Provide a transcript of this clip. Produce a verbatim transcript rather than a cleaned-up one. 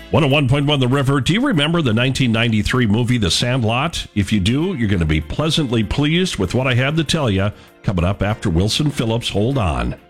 one oh one point one The River. Do you remember the nineteen ninety-three movie The Sandlot? If you do, you're going to be pleasantly pleased with what I have to tell you coming up after Wilson Phillips. Hold on.